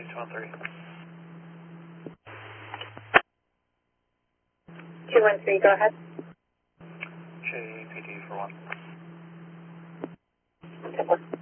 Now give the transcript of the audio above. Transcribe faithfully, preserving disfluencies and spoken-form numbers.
Phase two one three. two one three, go ahead. J P D for one. Temple.